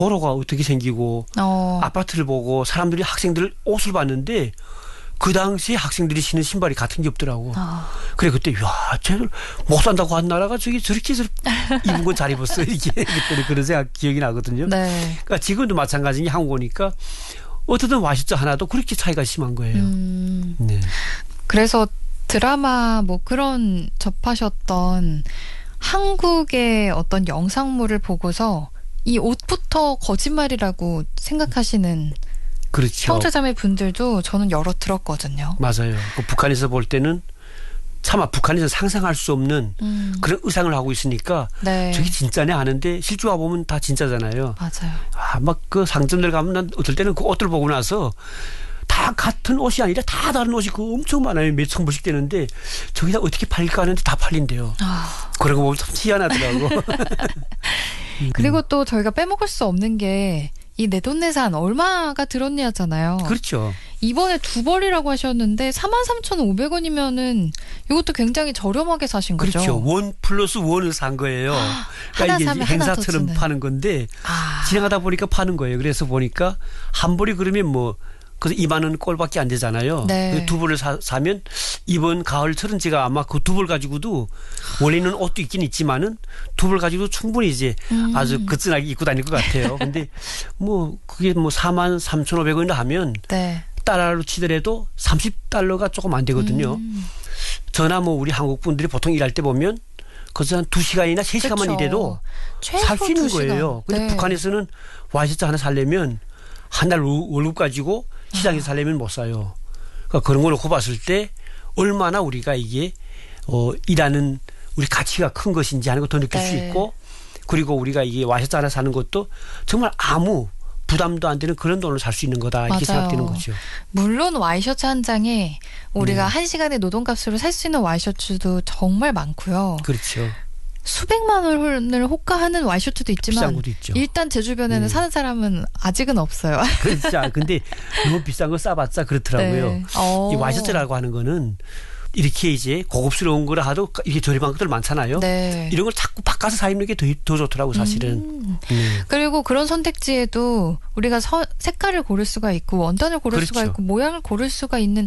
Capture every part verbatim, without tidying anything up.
도로가 어떻게 생기고 어. 아파트를 보고 사람들이 학생들 옷을 봤는데 그 당시에 학생들이 신는 신발이 같은 게 없더라고. 어. 그래 그때 야 쟤들 못 산다고 한 나라가 저기 저렇게 저렇게 입은 건 잘 입었어 이렇게 그때는 그런 생각 기억이 나거든요. 네. 그러니까 지금도 마찬가지인 게 한국 오니까 어떻든 와시자 하나도 그렇게 차이가 심한 거예요. 음. 네. 그래서 드라마 뭐 그런 접하셨던 한국의 어떤 영상물을 보고서 이 옷부터 거짓말이라고 생각하시는 그렇죠. 형제자매 분들도 저는 여러 들었거든요. 맞아요. 그 북한에서 볼 때는 차마 북한에서 상상할 수 없는 음. 그런 의상을 하고 있으니까 네. 저게 진짜네 하는데 실제 와 보면 다 진짜잖아요. 맞아요. 아, 막 그 상점들 가면 난 어떨 때는 그 옷들 보고 나서 다 같은 옷이 아니라 다 다른 옷이 그 엄청 많아요. 몇 천 불씩 되는데 저기다 어떻게 팔릴까 하는데 다 팔린대요. 아. 그런 거 보면 참 희한하더라고. 그리고 또 저희가 빼먹을 수 없는 게 이 내돈내산 얼마가 들었냐잖아요. 그렇죠. 이번에 두 벌이라고 하셨는데 사만 삼천오백 원이면은 이것도 굉장히 저렴하게 사신 거죠. 그렇죠. 원 플러스 원을 산 거예요. 하나 그러니까 이게 사면 하나 더 행사처럼 주는. 파는 건데 아. 진행하다 보니까 파는 거예요. 그래서 보니까 한 벌이 그러면 뭐 그래서 이만 원 꼴밖에 안 되잖아요. 네. 두 벌을 사, 사면 이번 가을철은 제가 아마 그 두 벌 가지고도 원래는 옷도 있긴 있지만은 두 벌 가지고도 충분히 이제 음. 아주 거뜬하게 입고 다닐 것 같아요. 근데 뭐 그게 뭐 사만 삼천오백 원이나 하면 네. 달러로 치더라도 삼십 달러가 조금 안 되거든요. 음. 저나 뭐 우리 한국 분들이 보통 일할 때 보면 거기서 한 두 시간이나 세 시간만 그렇죠. 일해도 최소 살 수 있는 두 시간. 거예요. 근데 네. 북한에서는 와이셔츠 하나 살려면 한 달 월급 가지고 시장에서 살려면 못 사요. 그러니까 그런 걸 놓고 봤을 때 얼마나 우리가 이게 어 일하는 우리 가치가 큰 것인지 하는 거 더 느낄 네. 수 있고 그리고 우리가 이게 와이셔츠 하나 사는 것도 정말 아무 부담도 안 되는 그런 돈으로 살 수 있는 거다 이렇게 맞아요. 생각되는 거죠. 물론 와이셔츠 한 장에 우리가 네. 한 시간의 노동값으로 살 수 있는 와이셔츠도 정말 많고요. 그렇죠. 수백만 원을 호가하는 와이셔츠도 있지만 비싼 것도 있죠. 일단 제 주변에는 네. 사는 사람은 아직은 없어요. 그렇지. 근데 너무 비싼 거 싸봤자 그렇더라고요. 네. 어. 이 와이셔츠라고 하는 거는 이렇게 이제 고급스러운 거라 하도 이렇게 저렴한 것들 많잖아요. 네. 이런 걸 자꾸 바꿔서 사 입는 게 더 더 좋더라고 사실은. 음. 네. 그리고 그런 선택지에도 우리가 서, 색깔을 고를 수가 있고 원단을 고를 그렇죠. 수가 있고 모양을 고를 수가 있는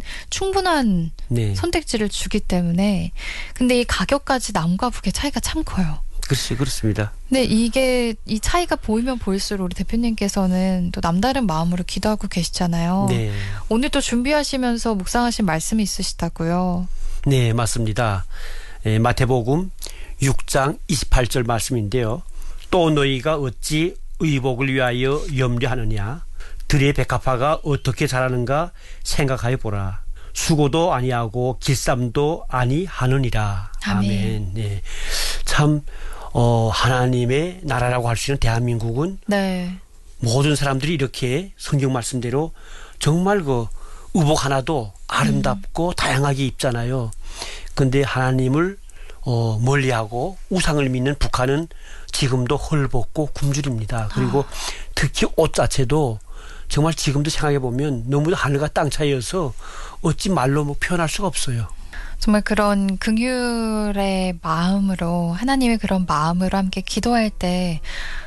충분한 네. 선택지를 주기 때문에 근데 이 가격까지 남과 북의 차이가 참 커요. 그렇죠. 그렇습니다. 근데 이게 이 차이가 보이면 보일수록 우리 대표님께서는 또 남다른 마음으로 기도하고 계시잖아요. 네. 오늘 또 준비하시면서 묵상하신 말씀이 있으시다고요. 네, 맞습니다. 에, 마태복음 육 장 이십팔 절 말씀인데요. 또 너희가 어찌 의복을 위하여 염려하느냐? 들의 백합화가 어떻게 자라는가 생각하여 보라. 수고도 아니하고 길쌈도 아니하느니라. 아멘. 아멘. 네. 참 어, 하나님의 나라라고 할 수 있는 대한민국은 네. 모든 사람들이 이렇게 성경 말씀대로 정말 그 의복 하나도 아름답고 음. 다양하게 입잖아요. 근데 하나님을 어, 멀리하고 우상을 믿는 북한은 지금도 헐벗고 굶주립니다. 그리고 아. 특히 옷 자체도 정말 지금도 생각해 보면 너무 하늘과 땅 차이여서 어찌 말로 뭐 표현할 수가 없어요. 정말 그런 긍휼의 마음으로 하나님의 그런 마음으로 함께 기도할 때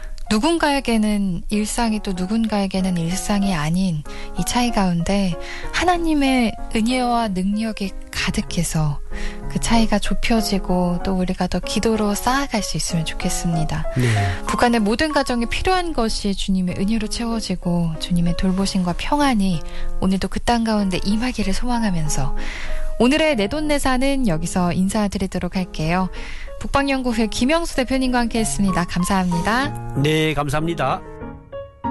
누군가에게는 일상이 또 누군가에게는 일상이 아닌 이 차이 가운데 하나님의 은혜와 능력이 가득해서 그 차이가 좁혀지고 또 우리가 더 기도로 쌓아갈 수 있으면 좋겠습니다. 네. 북한의 모든 가정에 필요한 것이 주님의 은혜로 채워지고 주님의 돌보심과 평안이 오늘도 그 땅 가운데 임하기를 소망하면서 오늘의 내돈내산은 여기서 인사드리도록 할게요. 북방연구회 김영수 대표님과 함께했습니다. 감사합니다. 네, 감사합니다.